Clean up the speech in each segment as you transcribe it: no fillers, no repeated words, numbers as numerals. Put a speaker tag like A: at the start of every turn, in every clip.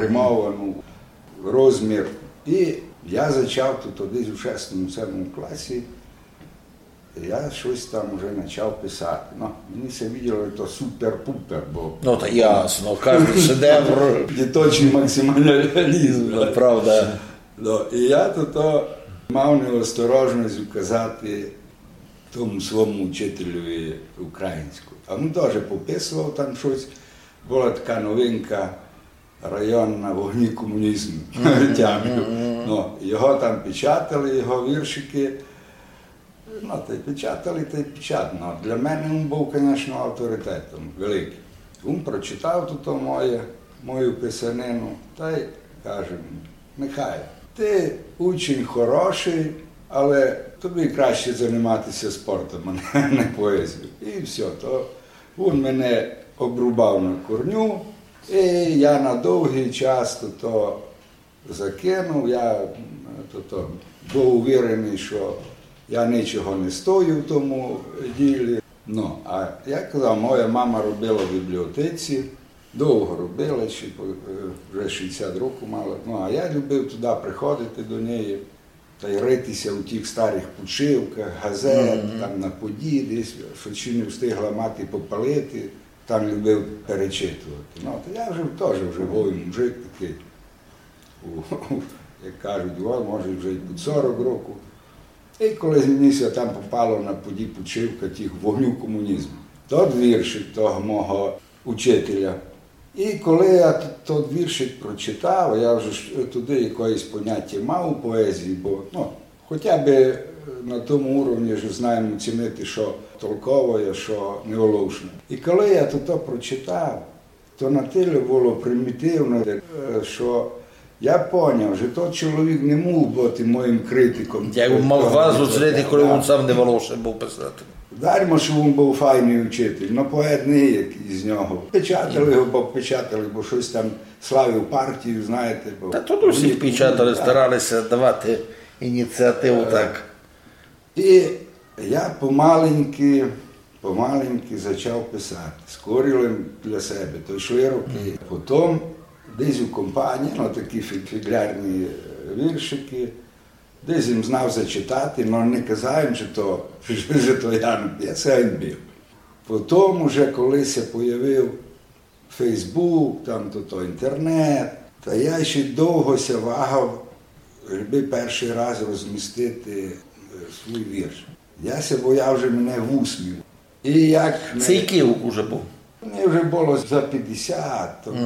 A: гримовану, розмір. І я почав тут десь у 6-7 класі, я щось там вже почав писати. Мені все виділо, що це супер-пупер, бо...
B: Та ясно, кожен шедевр.
A: Діточий максималізм.
B: Правда.
A: І я тут мав неосторожність вказати тому своєму вчителеві українську. А він теж пописував там щось. Була така новинка районна «Вогні комунізму». Його там печатали, його віршики. Та й печатали. Для мене він був, звісно, авторитетом великим. Він прочитав тут мою писанину та й каже: Михайло, ти учень хороший, але тобі краще займатися спортом, а не поезією. І все. То він мене обрубав на корню, і я на довгий час то закинув. Я був уверений, що я нічого не стою в тому ділі. А я казав, моя мама робила в бібліотеці, довго робила, вже 60 років мала. А я любив туди приходити до неї та й ритися у тих старих пучивках, газет, там на поді, десь, що чи не встигла мати попалити, там любив перечитувати. То я вже теж живий мужик такий, як кажуть, може вже й під 40 років. І коли мені там попало на поді пучивка тих «Вогню комунізму», тот віршик того мого учителя. І коли я той віршик прочитав, я вже туди якоїсь поняття мав у поезії, бо хоча б на тому рівні вже знаємо цінити, що толкове, що неголошне. І коли я то прочитав, то на тілі було примітивно, що я зрозумів, що той чоловік не міг бути моїм критиком.
B: Я мав вас оцінити, коли він сам не волошив був писати.
A: Дармо, що він був файний вчитель, але поет не є з нього. Печатали його, бо щось там славив партію, знаєте.
B: Та тут усіх печатали, старалися давати ініціативу так.
A: І я помаленьки почав писати, скорілим для себе. То йшли роки. Потім десь у компанії, такі фіглярні віршики, десь їм знав зачитати, але не казав, що то я написав, він був. Потім вже колись я з'явив Фейсбук, там інтернет, та я ще довго вагав, щоб перший раз розмістити свій вірш. Я бояв вже мене вусмів.
B: Це який вже був?
A: Мені вже було за 50,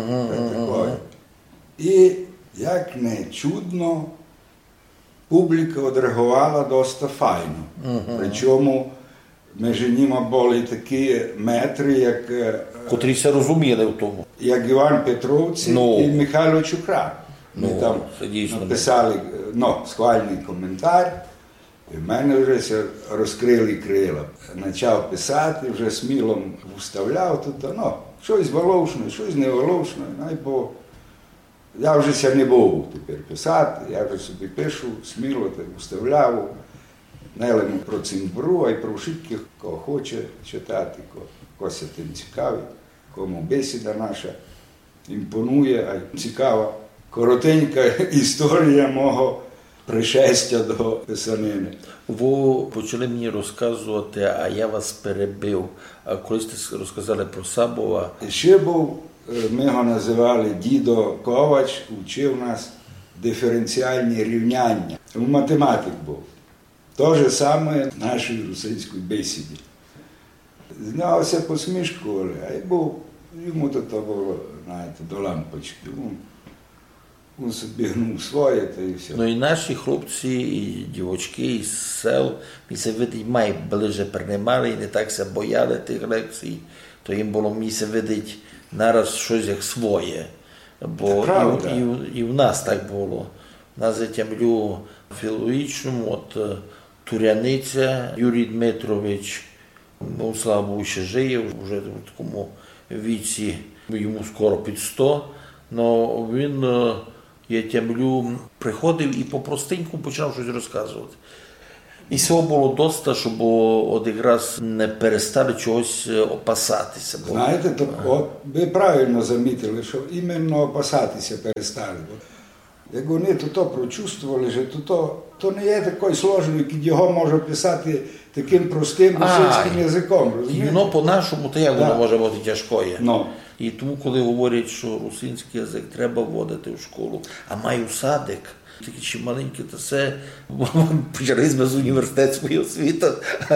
A: І, як не чудно, публіка відреагувала досить файно. Причому між ними були такі метри, як...
B: Котрі все розуміли в тому.
A: Як Іван Петровці і Михайло Чухрак. Ми там написали схвальний коментар. І в мене вже розкрили крила. Почав писати, вже сміло вставляв тут, щось волошне, щось не волошне, бо я вже не був тепер писати, я вже собі пишу, сміло вставляв, не лише про цимбру, а й про всіх, кого хоче читати, когось тим цікавий, кому бесіда наша імпонує, а цікава, коротенька історія мого пришестя до писанини.
B: Ви почали мені розказувати, а я вас перебив. А колись ви розказали про Сабова.
A: Ще був, ми його називали дідо Ковач, вчив нас диференціальні рівняння. Він математик був. Те ж саме в нашій русинській бесіді. З нього все посмішкували, а йому то було, знаєте, до лампочки. Він собі гнув своє, та і все.
B: І наші хлопці, і дівочки, і з сел, місце видить, май ближе приймали, і не так се бояли тих лекцій, то їм було місце видить нараз щось як своє. Бо і в нас так було. На Затямлю філологічному, Туряниця Юрій Дмитрович, слава Богу, ще жиє, вже в такому віці, йому скоро під 100, але він, я тямлю, приходив і по-простеньку почав щось розказувати. І цього було доста, щоб от якраз не перестали чогось опасатися.
A: Знаєте, то, от, ви правильно замітили, що іменно опасатися перестали. Як вони то прочувствували, що то не є такий сложний, який його може писати таким простим російським язиком.
B: І воно по-нашому, то як воно може бути тяжкое.
A: No.
B: І тому, коли говорять, що русинський язик треба вводити в школу, а маю садик, такі чи маленькі, то це почали з університетської освіти,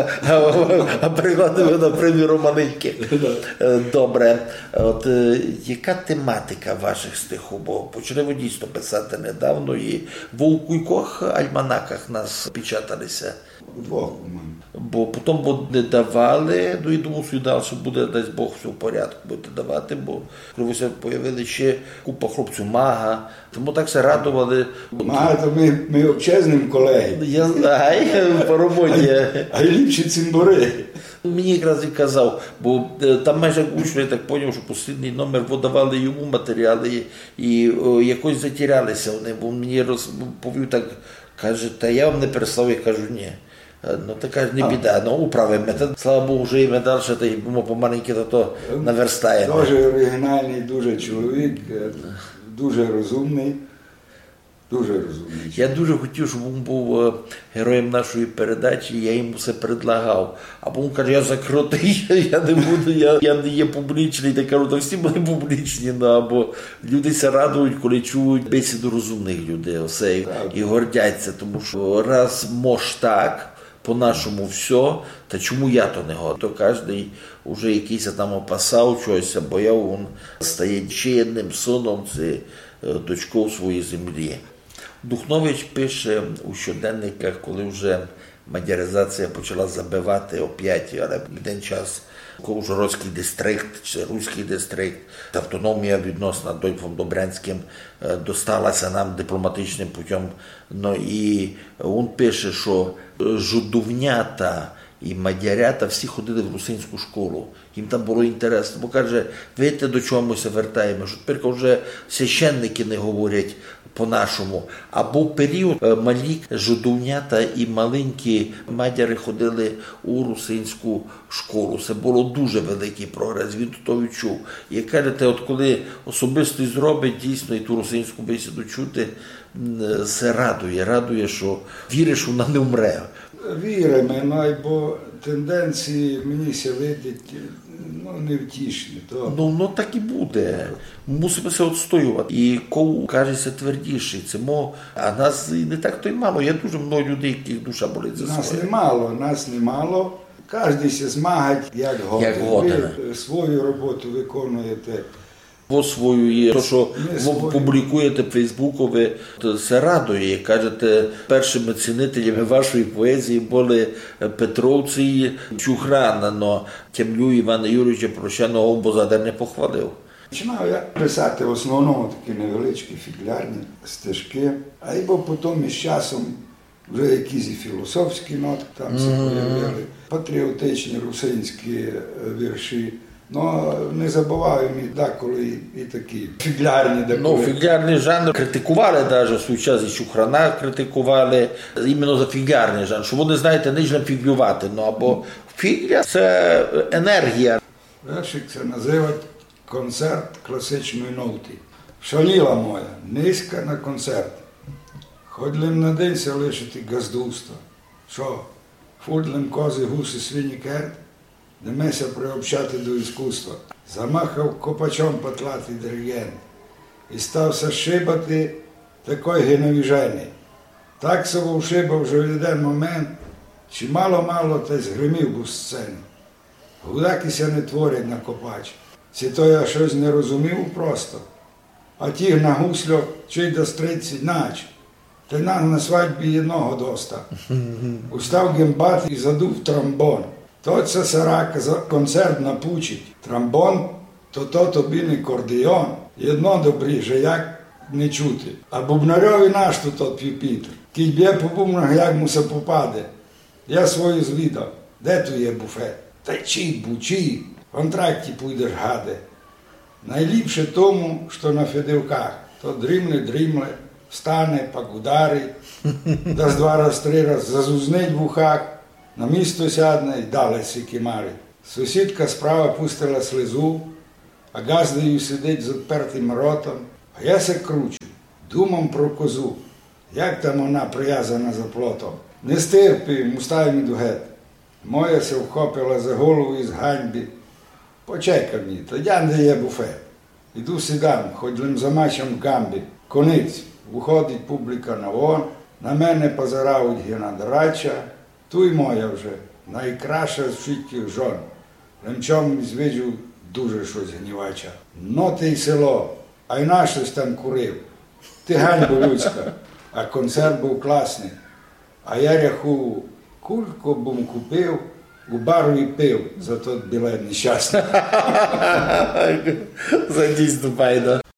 B: а прикладемо, наприклад, маленькі. Добре. От яка тематика ваших стихів? Бо почали ви дійсно писати недавно, і в кількох альманаках нас печаталися.
A: Двох.
B: Бо потім не давали, ну і думав, що далі буде, дасть Бог, все в порядку будете давати, бо коли ви появили ще купа хлопців Мага, тому так все радували.
A: Мага, то ми обчезним колеги.
B: Я знаю, по роботі.
A: А ліпші цимбури.
B: Мені якраз і казав, бо там майже учні, я так зрозумів, що останній номер видавали йому матеріали і якось затірялися вони, бо мені розповів так, каже, та я вам не переслав, я кажу, ні. Ну, така ж не біда, ну, управимо. Слава Богу, вже і ми далі, та й помаленьки то наверстаємо.
A: Дуже оригінальний, дуже чоловік, дуже розумний. Дуже розумний.
B: Я дуже хотів, щоб він був героєм нашої передачі, я йому все предлагав. А він каже, я закритий, я не буду, я не є публічний. Я кажу, то всі були публічні, або люди се радують, коли чують бесіду розумних людей, все, і гордяться, тому що раз мож так, по-нашому все, та чому я то не готов? То кожен вже якийсь там опасав чогось, бояв, він стає ще одним сином, це дочкою своєї землі. Духнович пише у щоденниках, коли вже мадяризація почала забивати оп'ять, але в один час Ужгородський дистрикт чи Руський дистрикт, автономія відносно Адольфом Добрянським досталася нам дипломатичним путем. Ну, і він пише, що жидовнята і мадярята всі ходили в русинську школу. Їм там було інтересно, бо каже, видите, до чого ми се вертаємо, що тепер вже священники не говорять по-нашому. А був період, малі жидовнята і маленькі мадяри ходили у русинську школу. Це було дуже великий прогрес, він то відчув. І кажете, от коли особисто зробить дійсно і ту русинську бесіду чути, це радує, що віриш, що вона не вмре.
A: Віримо, бо тенденції мені ся видять невтішні.
B: Ну так і буде. Мусимо се відстоювати. І кого кажеться твердіший, це а нас не так то й мало. Є дуже много людей, яких душа болить за своє.
A: Нас немало. Кожен се змагає, як годен. Ви свою роботу виконуєте.
B: Свою, то, що ви публікуєте в Фейсбукові, то це радує. Кажете, першими цінителями вашої поезії були Петровці і Чухран, але Темлю Івана Юрійовича Прощаного Бозадар не похвалив.
A: Починав я писати в основному такі невеличкі фіглярні стежки, а й потім із часом вже якісь і філософські нотки там се появили, патріотичні русинські вірші. Ну, не забуваємо і деколи і такі фіглярні.
B: Фіглярний жанр критикували навіть в свій час, і Чухрана критикували іменно за фіглярний жанр, що вони, знаєте, не можна фіглювати, або фігля – це енергія.
A: Вершик це називають концерт класичної ноти. Шаліла моя, низька на концерт. Ходлим на день се лишити газдувства. Що, фудлим кози, гуси, свині, керт? Немеся приобщати до іскусства. Замахав копачом патлатий диригент і стався шибати такой геновіжений. Так себе вшибав вже в один момент, чи мало-мало та згримів був сцени. Гудакися не творять на копач. Ці то я щось не розумів просто. А ті на гуслю чи до стриці нач. Та нам на свадьбі одного доста. Устав гембат і задув тромбон. То це сарака за концерт напучить. Тромбон, то тобі не кордеон. Єдно добріже, як не чути. А бубнарьові наш тут пюпітр. Кій б'є по бубнах, як му се попаде. Я свою звідав. Де tu є буфет? Та чий, бучий. В антракті пуйдеш, гаде. Найліпше тому, що на Федивках. То дрімле, встане, пак ударить, дасть 2 раз, 3 раз, зазузнить в ухах, на місто сядне і далі сікімарить. Сусідка справа пустила слезу, а газдою сидить з відпертим ротом, а я се кручу, думам про козу, як там вона прив'язана за плотом. Не стерпи, мустаю до гет. Моя се вхопила за голову із ганьби. Почекай мені, то я не є буфет. Іду сідам, хоч лим за матчем в гамбі. Конець, виходить публіка на вон, на мене позирають генадорача, ту й моя вже, найкраща з всіх жон. Лим чомусь виджу дуже щось гнівача. Ну ти й село, а й на щось там курив. Ти ганьба людська, а концерт був класний. А я рахую, кульку бум купив, у бару і пив за той білет нещасний.
B: Задійсно, пайда.